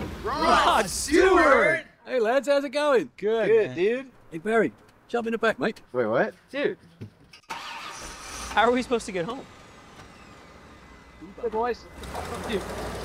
Rod Stewart! Hey lads, how's it going? Good, dude. Hey Barry, jump in the back, mate. Wait, what? Dude. How are we supposed to get home? Hey, boys. Dude.